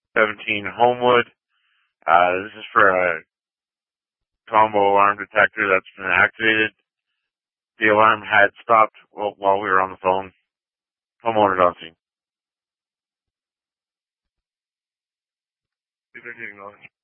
17 Homewood. This is for a combo alarm detector that's been activated. The alarm had stopped while we were on the phone. Homeowner on scene.